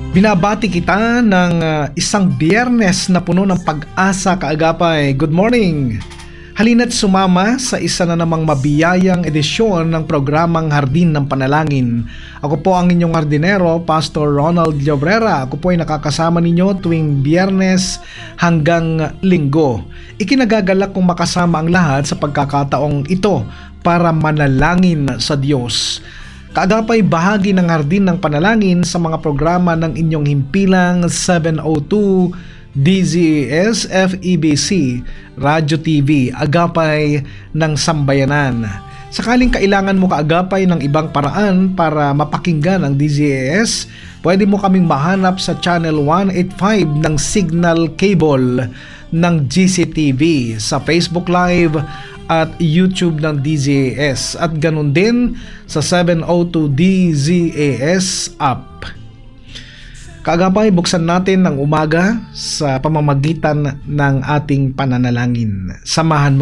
Binabati kita ng isang biyernes na puno ng pag-asa, kaagapay. Good morning! Halina't sumama sa isa na namang mabiyayang edisyon ng programang Hardin ng Panalangin. Ako po ang inyong hardinero, Pastor Ronald Llobrera. Ako po ay nakakasama ninyo tuwing biyernes hanggang linggo. Ikinagagalak kong makasama ang lahat sa pagkakataong ito para manalangin sa Diyos. Kaagapay, bahagi ng Hardin ng Panalangin sa mga programa ng inyong himpilang 702 DZAS FEBC Radyo TV, agapay ng sambayanan. Sakaling kailangan mo kaagapay ng ibang paraan para mapakinggan ang DZAS, pwede mo kaming mahanap sa channel 185 ng signal cable ng GCTV, sa Facebook Live at YouTube ng DZAS, at ganun din sa 702 DZAS app. Kaagapay, buksan natin ang umaga sa pamamagitan ng ating pananalangin. Samahan mo